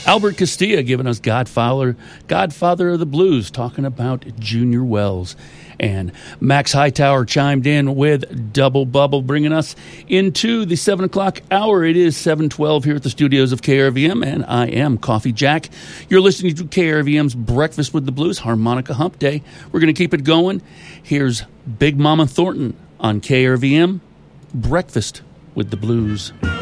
Albert Castilla giving us Godfather of the Blues, talking about Junior Wells. And Max Hightower chimed in with Double Bubble, bringing us into the 7 o'clock hour. It is 7:12 here at the studios of KRVM, and I am Coffee Jack. You're listening to KRVM's Breakfast with the Blues, Harmonica Hump Day. We're going to keep it going. Here's Big Mama Thornton on KRVM, Breakfast with the Blues.